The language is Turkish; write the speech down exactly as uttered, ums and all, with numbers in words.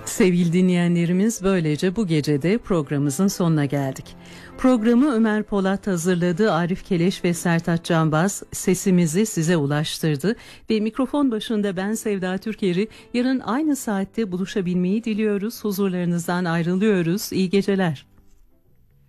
Sevgili dinleyenlerimiz, böylece bu gecede programımızın sonuna geldik. Programı Ömer Polat hazırladı, Arif Keleş ve Sertaç Canbaz sesimizi size ulaştırdı ve mikrofon başında ben Sevda Türker'i yarın aynı saatte buluşabilmeyi diliyoruz. Huzurlarınızdan ayrılıyoruz. İyi geceler.